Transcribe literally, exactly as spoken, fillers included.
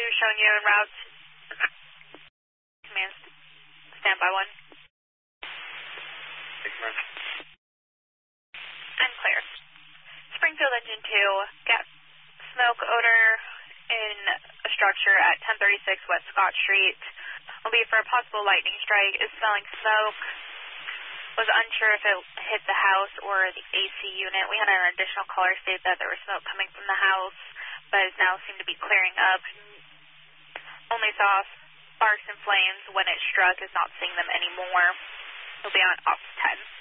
two showing you en route. Command, standby one. And clear. Springfield Engine two, got smoke odor in a structure at ten thirty-six West Scott Street. Will be for a possible lightning strike. Is smelling smoke. Was unsure if it hit the house or the A C unit. We had an additional caller state that there was smoke coming from the house, but it now seemed to be clearing up. Only saw sparks and flames when it struck. Is not seeing them anymore. We'll be on ops ten.